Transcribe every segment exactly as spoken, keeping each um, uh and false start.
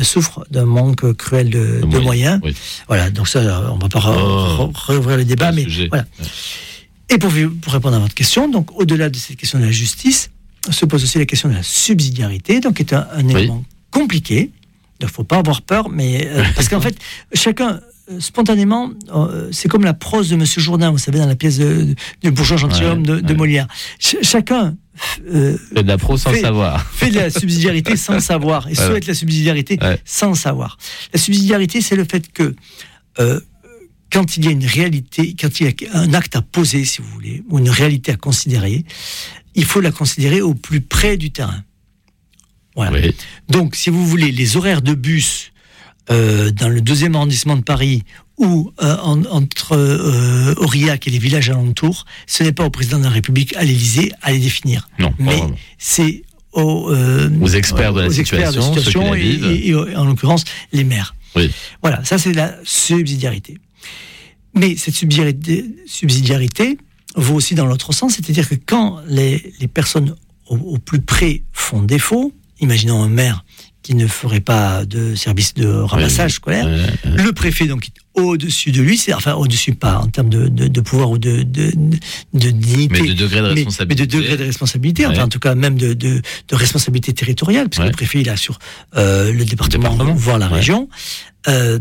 elle souffre d'un manque cruel de, de moyens. moyens. Oui. Voilà, donc ça, on ne va pas oh, réouvrir le débat, mais sujet. Voilà. Ouais. Et pour, pour répondre à votre question, donc au-delà de cette question de la justice, se pose aussi la question de la subsidiarité, donc qui est un, un élément oui. compliqué. Il ne faut pas avoir peur, mais euh, parce qu'en fait, chacun euh, spontanément, euh, c'est comme la prose de Monsieur Jourdain, vous savez, dans la pièce de, de, de Bourgeois gentilhomme ouais, de, de ouais. Molière. Ch- chacun euh, fait de la prose sans fait, savoir, fait de la subsidiarité sans savoir, et voilà. souhaite la subsidiarité ouais. sans savoir. La subsidiarité, c'est le fait que euh, quand il y a une réalité, quand il y a un acte à poser, si vous voulez, ou une réalité à considérer, il faut la considérer au plus près du terrain. Voilà. Oui. Donc, si vous voulez, les horaires de bus euh, dans le deuxième arrondissement de Paris ou euh, en, entre euh, Aurillac et les villages alentours, ce n'est pas au président de la République, à l'Élysée, à les définir. Non, mais c'est aux, euh, aux experts de la aux situation, experts de la situation et, et, et, en l'occurrence, les maires. Oui. Voilà, ça c'est la subsidiarité. Mais cette subsidiarité, subsidiarité vaut aussi dans l'autre sens, c'est-à-dire que quand les, les personnes au, au plus près font défaut, imaginons un maire qui ne ferait pas de service de ramassage oui, scolaire, oui, oui. le préfet donc au-dessus de lui, c'est, enfin au-dessus pas en termes de, de, de pouvoir ou de, de, de dignité, mais de degré de responsabilité, mais, mais de degré de responsabilité, oui. enfin en tout cas même de, de, de responsabilité territoriale, puisque oui. le préfet il a sur euh, le département, le département, voire la oui. région, euh,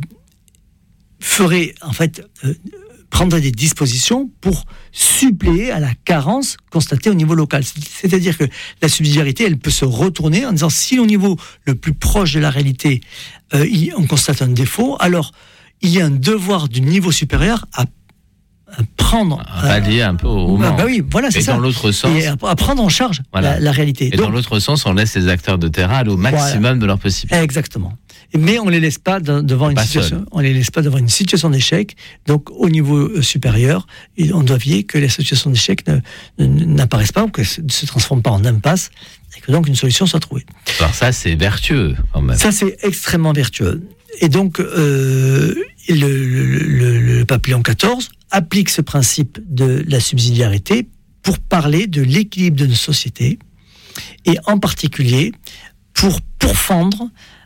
ferait en fait euh, prendrait des dispositions pour suppléer à la carence constatée au niveau local. C'est-à-dire que la subsidiarité, elle peut se retourner en disant si au niveau le plus proche de la réalité, euh, on constate un défaut, alors il y a un devoir du niveau supérieur à, à prendre... À pallier un peu au moment. Bah, bah oui, voilà, c'est et ça. Dans l'autre sens, et à, à prendre en charge voilà. la, la réalité. Et Donc, dans l'autre sens, on laisse les acteurs de terrain aller au maximum voilà. de leur possibilité. Exactement. Mais on les laisse pas devant une pas situation, seul. on les laisse pas devant une situation d'échec. Donc au niveau supérieur, on doit veiller que les situations d'échec ne, ne, n'apparaissent pas ou que ne se transforment pas en impasse et que donc une solution soit trouvée. Alors ça c'est vertueux quand même. Ça c'est extrêmement vertueux. Et donc euh, le, le, le, le pape Léon quatorze applique ce principe de la subsidiarité pour parler de l'équilibre de nos sociétés et en particulier pour pourfendre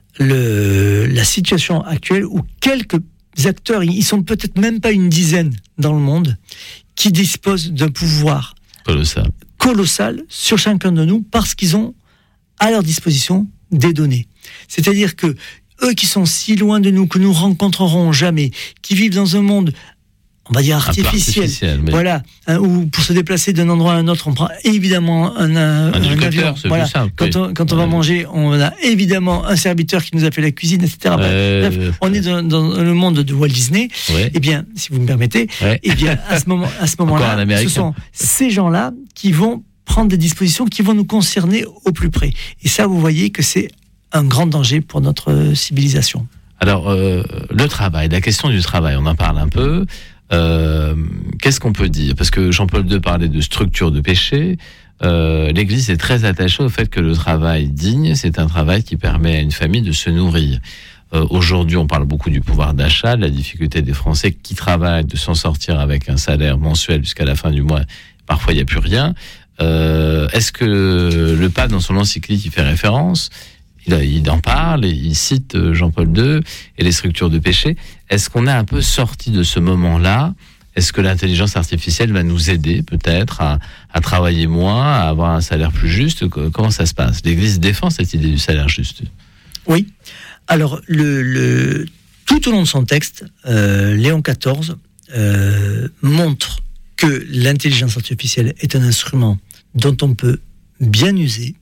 Le, la situation actuelle où quelques acteurs, ils sont peut-être même pas une dizaine dans le monde, qui disposent d'un pouvoir colossal, colossal sur chacun de nous parce qu'ils ont à leur disposition des données. C'est-à-dire que eux qui sont si loin de nous, que nous rencontrerons jamais, qui vivent dans un monde, on va dire artificiel, artificiel mais... voilà, hein, où pour se déplacer d'un endroit à un autre, on prend évidemment un, un, un, un avion. Voilà. Simple, quand oui. on, quand on ouais. va manger, on a évidemment un serviteur qui nous a fait la cuisine, et cetera. Ouais, Bref, ouais. on est dans, dans le monde de Walt Disney. Ouais. Eh bien, si vous me permettez, ouais. eh bien, à ce moment, à ce moment-là, ce sont ces gens-là qui vont prendre des dispositions qui vont nous concerner au plus près. Et ça, vous voyez que c'est un grand danger pour notre civilisation. Alors, euh, le travail, la question du travail, on en parle un peu. Euh, qu'est-ce qu'on peut dire ? Parce que Jean-Paul deux parlait de structure de péché. Euh, L'Église est très attachée au fait que le travail digne, c'est un travail qui permet à une famille de se nourrir. Euh, aujourd'hui, on parle beaucoup du pouvoir d'achat, de la difficulté des Français qui travaillent de s'en sortir avec un salaire mensuel jusqu'à la fin du mois. Parfois, il n'y a plus rien. Euh, est-ce que le pape, dans son encyclique, il fait référence ? Il, il en parle, il cite Jean-Paul deux et les structures de péché. Est-ce qu'on est un peu sorti de ce moment-là ? Est-ce que l'intelligence artificielle va nous aider peut-être à, à travailler moins, à avoir un salaire plus juste ? Comment ça se passe ? L'Église défend cette idée du salaire juste. Oui. Alors, le, le, tout au long de son texte, euh, Léon quatorze euh, montre que l'intelligence artificielle est un instrument dont on peut bien user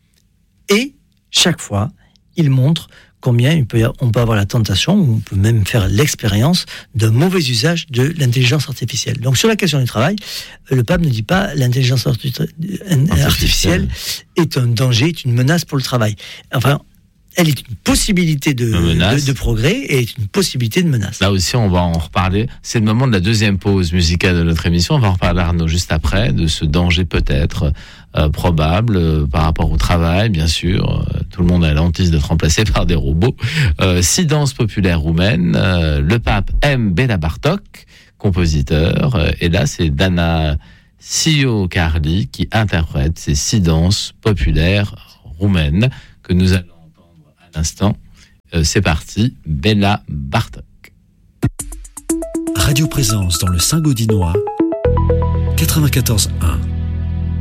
et chaque fois, il montre combien il peut, on peut avoir la tentation, ou on peut même faire l'expérience d'un mauvais usage de l'intelligence artificielle. Donc sur la question du travail, le pape ne dit pas l'intelligence artificielle est un danger, est une menace pour le travail. Enfin, elle est une possibilité de, de, de progrès et est une possibilité de menace. Là aussi, on va en reparler. C'est le moment de la deuxième pause musicale de notre émission. On va en reparler, Arnaud, juste après, de ce danger peut-être euh, probable euh, par rapport au travail, bien sûr. Euh, tout le monde a l'hantise d'être remplacé par des robots. Euh, six danses populaires roumaines. Euh, le pape aime Béla Bartók, compositeur. Euh, et là, c'est Dana Ciocarli qui interprète ces six danses populaires roumaines que nous allons l'instant. Euh, c'est parti, Béla Bartók. Radio Présence dans le Saint-Gaudinois, quatre-vingt-quatorze un.